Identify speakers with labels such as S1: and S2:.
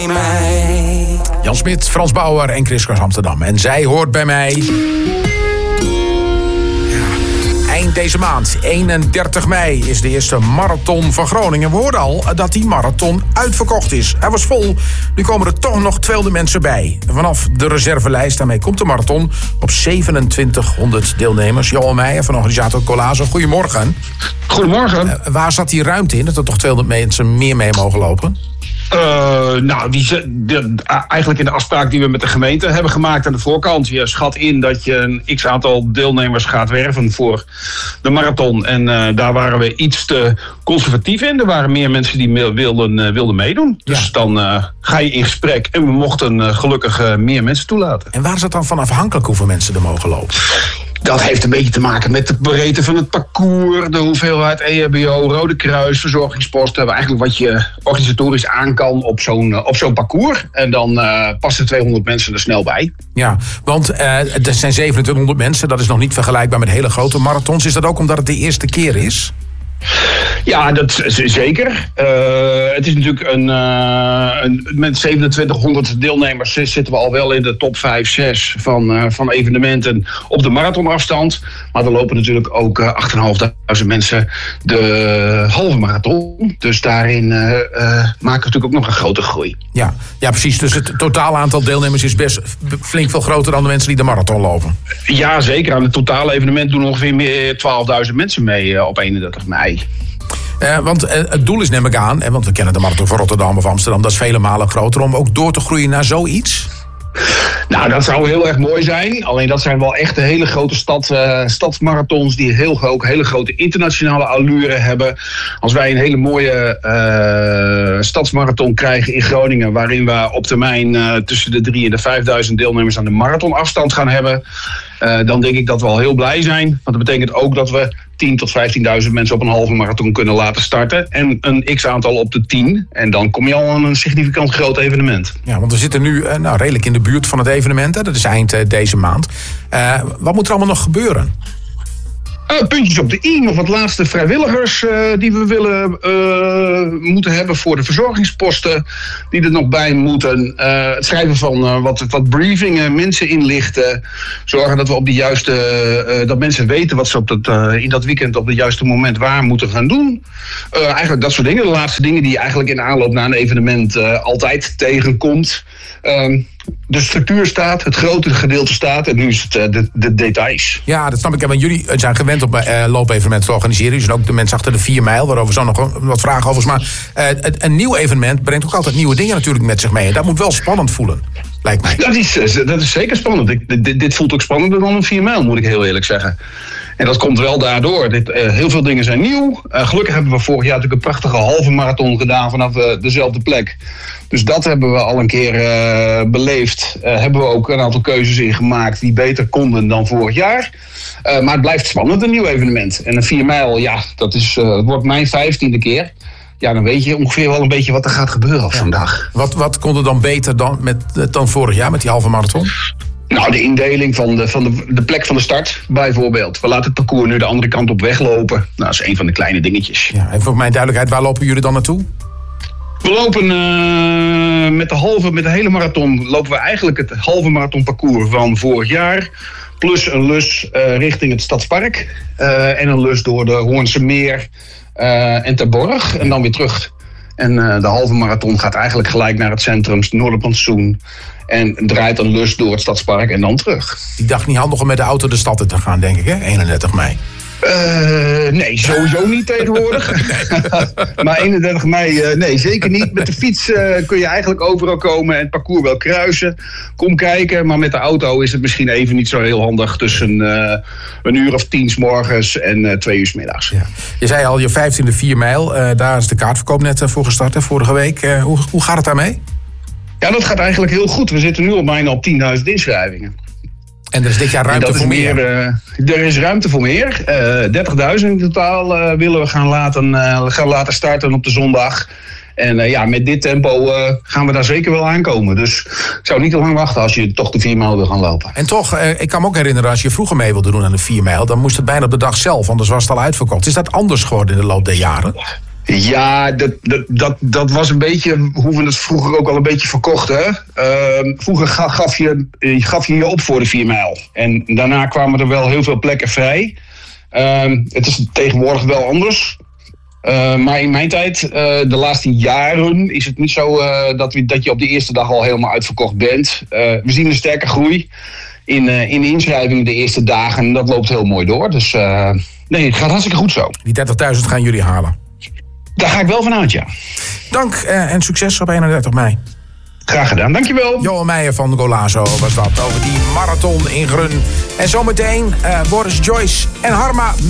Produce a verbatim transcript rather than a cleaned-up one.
S1: Jan Smit, Frans Bauer en Chris Kars Amsterdam. En zij hoort bij mij... Ja, eind deze maand, eenendertig mei, is de eerste marathon van Groningen. We hoorden al dat die marathon uitverkocht is. Hij was vol. Nu komen er toch nog tweehonderd mensen bij. Vanaf de reservelijst, daarmee komt de marathon op zevenentwintighonderd deelnemers. Johan Meijer van organisator Collazo. Goedemorgen.
S2: Goedemorgen.
S1: Uh, waar zat die ruimte in, dat er toch tweehonderd mensen meer mee mogen lopen?
S2: Uh, nou, die, de, eigenlijk in de afspraak die we met de gemeente hebben gemaakt aan de voorkant. Je schat in dat je een x-aantal deelnemers gaat werven voor de marathon. En uh, daar waren we iets te conservatief in. Er waren meer mensen die me- wilden, uh, wilden meedoen. Dus ja. dan uh, ga je in gesprek. En we mochten uh, gelukkig uh, meer mensen toelaten.
S1: En waar is het dan van afhankelijk hoeveel mensen er mogen lopen?
S2: Dat heeft een beetje te maken met de breedte van het parcours, de hoeveelheid E H B O, Rode Kruis, verzorgingsposten. Eigenlijk wat je organisatorisch aan kan op zo'n, op zo'n parcours. En dan uh, passen tweehonderd mensen er snel bij.
S1: Ja, want uh, er zijn zevenentwintighonderd mensen. Dat is nog niet vergelijkbaar met hele grote marathons. Is dat ook omdat het de eerste keer is?
S2: Ja, dat is zeker. Uh, het is natuurlijk een, uh, een... Met zevenentwintighonderd deelnemers zitten we al wel in de top vijf, zes van, uh, van evenementen op de marathonafstand. Maar er lopen natuurlijk ook uh, acht en vijfduizend mensen de halve marathon. Dus daarin uh, uh, maken we natuurlijk ook nog een grote groei.
S1: Ja, ja, precies. Dus het totale aantal deelnemers is best flink veel groter dan de mensen die de marathon lopen.
S2: Ja, zeker. Aan het totale evenement doen ongeveer meer twaalfduizend mensen mee uh, op eenendertig mei.
S1: Uh, want uh, het doel is, neem ik aan, en want we kennen de marathon van Rotterdam of Amsterdam, dat is vele malen groter, om ook door te groeien naar zoiets?
S2: Nou, dat zou heel erg mooi zijn. Alleen dat zijn wel echt de hele grote stad, uh, stadsmarathons die heel, ook hele grote internationale allure hebben. Als wij een hele mooie uh, stadsmarathon krijgen in Groningen, waarin we op termijn uh, tussen de drie en de vijfduizend deelnemers aan de marathonafstand gaan hebben, Uh, dan denk ik dat we al heel blij zijn. Want dat betekent ook dat we tien tot vijftienduizend mensen op een halve marathon kunnen laten starten. En een x-aantal op de tien. En dan kom je al aan een significant groot evenement.
S1: Ja, want we zitten nu uh, nou, redelijk in de buurt van het evenement. Hè? Dat is eind uh, deze maand. Uh, wat moet er allemaal nog gebeuren?
S2: Uh, puntjes op de i, nog wat laatste vrijwilligers uh, die we willen uh, moeten hebben voor de verzorgingsposten die er nog bij moeten. Uh, het schrijven van uh, wat, wat briefingen, mensen inlichten. Zorgen dat we op de juiste, uh, dat mensen weten wat ze op dat, uh, in dat weekend op het juiste moment waar moeten gaan doen. Uh, eigenlijk dat soort dingen. De laatste dingen die je eigenlijk in aanloop naar een evenement uh, altijd tegenkomt. Uh, De structuur staat, het grote gedeelte staat en nu is het uh, de, de details.
S1: Ja, dat snap ik. Want jullie zijn gewend om uh, loopevenementen te organiseren. Jullie zijn ook de mensen achter de vier mijl, waarover zo nog wat vragen over. Maar uh, een nieuw evenement brengt ook altijd nieuwe dingen natuurlijk met zich mee. En dat moet wel spannend voelen, lijkt mij.
S2: Dat is, dat is zeker spannend. Ik, dit, dit voelt ook spannender dan een vier mijl, moet ik heel eerlijk zeggen. En dat komt wel daardoor. Dit, uh, heel veel dingen zijn nieuw. Uh, gelukkig hebben we vorig jaar natuurlijk een prachtige halve marathon gedaan vanaf uh, dezelfde plek. Dus dat hebben we al een keer uh, beleefd. Uh, hebben we ook een aantal keuzes in gemaakt die beter konden dan vorig jaar. Uh, maar het blijft spannend, een nieuw evenement. En een vier mijl, ja, dat is, uh, het wordt mijn vijftiende keer. Ja, dan weet je ongeveer wel een beetje wat er gaat gebeuren op
S1: ja.
S2: zo'n dag.
S1: Wat, wat kon er dan beter dan, met, dan vorig jaar met die halve marathon?
S2: Nou, de indeling van, de, van de, de plek van de start, bijvoorbeeld. We laten het parcours nu de andere kant op weglopen. Nou, dat is een van de kleine dingetjes.
S1: Ja, en voor mijn duidelijkheid, waar lopen jullie dan naartoe?
S2: We lopen uh, met de halve, met de hele marathon, lopen we eigenlijk het halve marathonparcours van vorig jaar. Plus een lus uh, richting het Stadspark. Uh, en een lus door de Hoornse Meer uh, en Terborg. En dan weer terug. En uh, de halve marathon gaat eigenlijk gelijk naar het centrum, het Noorderplantsoen. En draait een lus door het Stadspark en dan terug.
S1: Die dag niet handig om met de auto de stad in te gaan, denk ik, hè? eenendertig mei.
S2: Uh, nee, sowieso niet tegenwoordig. Nee. Maar eenendertig mei, uh, nee, zeker niet. Met de fiets uh, kun je eigenlijk overal komen en het parcours wel kruisen. Kom kijken, maar met de auto is het misschien even niet zo heel handig tussen uh, een uur of tien 's morgens en uh, twee uur 's middags.
S1: Ja. Je zei al, je vijftiende vier mijl, uh, daar is de kaartverkoop net uh, voor gestart, hè, vorige week. Uh, hoe, hoe gaat het daarmee?
S2: Ja, dat gaat eigenlijk heel goed. We zitten nu al bijna op tienduizend inschrijvingen.
S1: En er is dit jaar ruimte voor meer?
S2: meer uh, er is ruimte voor meer. Uh, dertigduizend in totaal uh, willen we gaan laten, uh, gaan laten starten op de zondag. En uh, ja, met dit tempo uh, gaan we daar zeker wel aankomen. Dus ik zou niet te lang wachten als je toch de vier mijl wil gaan lopen.
S1: En toch, uh, ik kan me ook herinneren, als je vroeger mee wilde doen aan de vier mijl, dan moest het bijna op de dag zelf, anders was het al uitverkocht. Is dat anders geworden in de loop der jaren?
S2: Ja, dat, dat, dat, dat was een beetje hoe we het vroeger ook al een beetje verkochten. Uh, vroeger gaf je, gaf je je op voor de vier mijl. En daarna kwamen er wel heel veel plekken vrij. Uh, het is tegenwoordig wel anders. Uh, maar in mijn tijd, uh, de laatste jaren, is het niet zo uh, dat, we, dat je op de eerste dag al helemaal uitverkocht bent. Uh, we zien een sterke groei in, uh, in de inschrijvingen de eerste dagen. En dat loopt heel mooi door. Dus uh, nee, het gaat hartstikke goed zo.
S1: Die dertigduizend gaan jullie halen.
S2: Daar ga ik wel vanuit, ja.
S1: Dank uh, en succes op eenendertig mei.
S2: Graag gedaan, dankjewel.
S1: Johan Meijer van Golazo was dat over die marathon in Grun. En zometeen uh, Boris Joyce en Harma